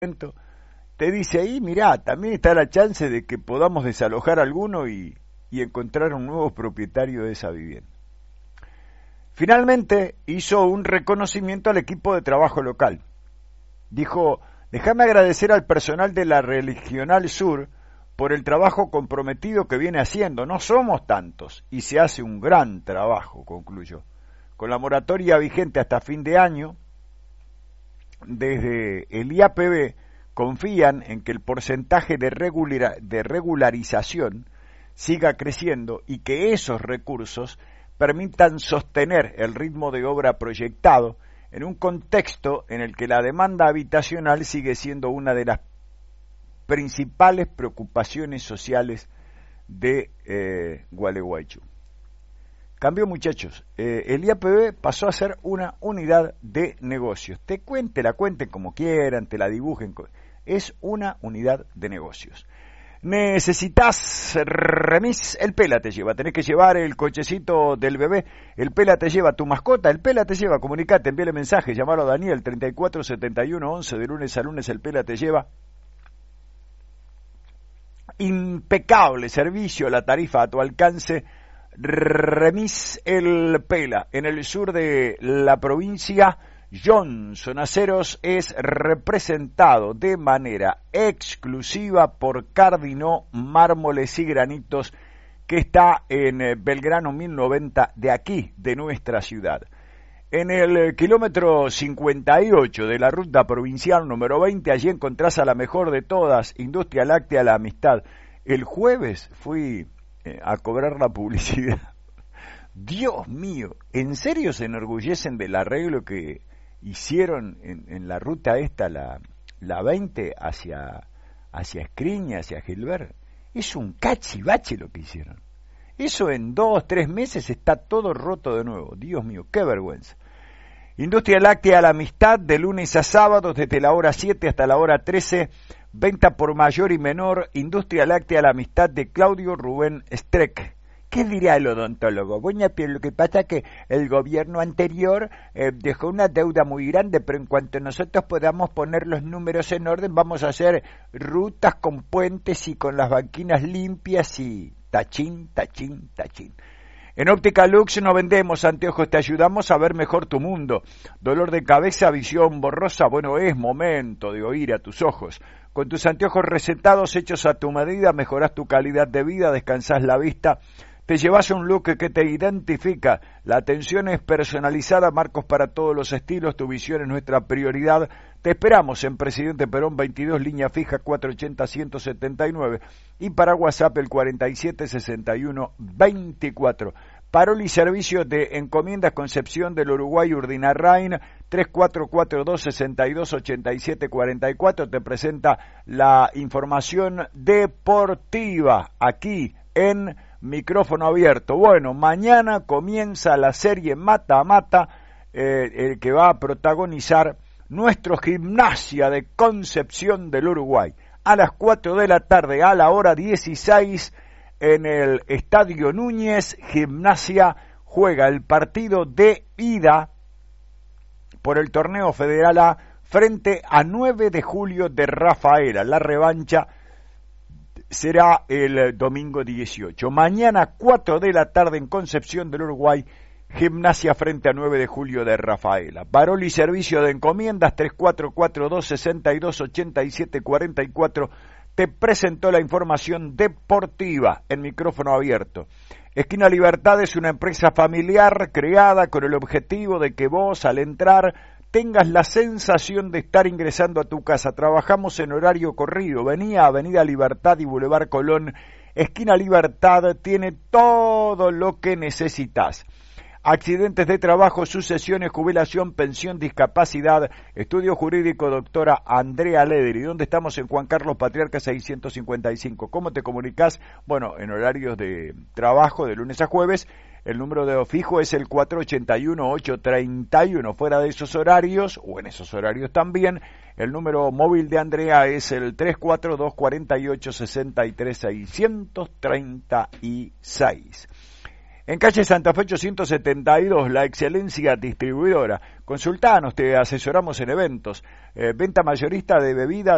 te dice ahí, mirá, también está la chance de que podamos desalojar alguno y encontrar un nuevo propietario de esa vivienda. Finalmente hizo un reconocimiento al equipo de trabajo local. Dijo, déjame agradecer al personal de la Regional Sur por el trabajo comprometido que viene haciendo. No somos tantos y se hace un gran trabajo, concluyó. Con la moratoria vigente hasta fin de año, desde el IAPB confían en que el porcentaje de regularización siga creciendo y que esos recursos permitan sostener el ritmo de obra proyectado en un contexto en el que la demanda habitacional sigue siendo una de las principales preocupaciones sociales de Gualeguaychú. Cambió, muchachos. El IAPB pasó a ser una unidad de negocios. La cuenten como quieran, te la dibujen. Es una unidad de negocios. Necesitas remis, el Pela te lleva. Tenés que llevar el cochecito del bebé, el Pela te lleva. Tu mascota, el Pela te lleva. Comunicate, envíale mensaje, llamalo a Daniel 347111, de lunes a lunes el Pela te lleva. Impecable servicio, la tarifa a tu alcance. Remis el Pela. En el sur de la provincia, Johnson Aceros es representado de manera exclusiva por Cardinó Mármoles y Granitos, que está en Belgrano 1090 de aquí, de nuestra ciudad. En el kilómetro 58 de la ruta provincial número 20, allí encontrás a la mejor de todas, Industria Láctea La Amistad. El jueves fui a cobrar la publicidad. Dios mío, ¿en serio se enorgullecen del arreglo que hicieron en la ruta esta, la 20, hacia Escriña, hacia Gilbert? Es un cachivache lo que hicieron. Eso en 2-3 meses está todo roto de nuevo. Dios mío, qué vergüenza. Industria Láctea La Amistad, de lunes a sábados, desde la hora 7 hasta la hora 13, venta por mayor y menor. Industria Láctea La Amistad, de Claudio Rubén Streck. ¿Qué dirá el odontólogo? Bueno, pero lo que pasa es que el gobierno anterior dejó una deuda muy grande, pero en cuanto nosotros podamos poner los números en orden, vamos a hacer rutas con puentes y con las banquinas limpias y tachín, tachín, tachín. En Óptica Lux no vendemos anteojos, te ayudamos a ver mejor tu mundo. Dolor de cabeza, visión borrosa, bueno, es momento de oír a tus ojos. Con tus anteojos recetados, hechos a tu medida, mejorás tu calidad de vida, descansás la vista, te llevas un look que te identifica. La atención es personalizada, marcos para todos los estilos, tu visión es nuestra prioridad. Te esperamos en Presidente Perón 22, línea fija 480-179 y para WhatsApp el 4761-24. Parol y servicios de encomiendas Concepción del Uruguay, Urdinarrain, 3442-628744. Te presenta la información deportiva aquí en Micrófono Abierto. Bueno, mañana comienza la serie Mata a Mata, que va a protagonizar nuestro Gimnasia de Concepción del Uruguay. A las 4 de la tarde, a la hora 16, en el Estadio Núñez, Gimnasia juega el partido de ida por el Torneo Federal A frente a 9 de julio de Rafaela. La revancha será el domingo 18. Mañana 4 de la tarde en Concepción del Uruguay, Gimnasia frente a 9 de julio de Rafaela. Parol y servicio de encomiendas 3442-628744. Te presentó la información deportiva en Micrófono Abierto. Esquina Libertad es una empresa familiar creada con el objetivo de que vos, al entrar, tengas la sensación de estar ingresando a tu casa. Trabajamos en horario corrido. Vení a Avenida Libertad y Boulevard Colón. Esquina Libertad tiene todo lo que necesitas. Accidentes de trabajo, sucesiones, jubilación, pensión, discapacidad, estudio jurídico, doctora Andrea Lederi. ¿Dónde estamos? En Juan Carlos Patriarca 655. ¿Cómo te comunicás? Bueno, en horarios de trabajo de lunes a jueves. El número de fijo es el 481-831. Fuera de esos horarios, o en esos horarios también, el número móvil de Andrea es el 342-48-63-636. En calle Santa Fe 872, La Excelencia Distribuidora. Consultanos, te asesoramos en eventos, venta mayorista de bebidas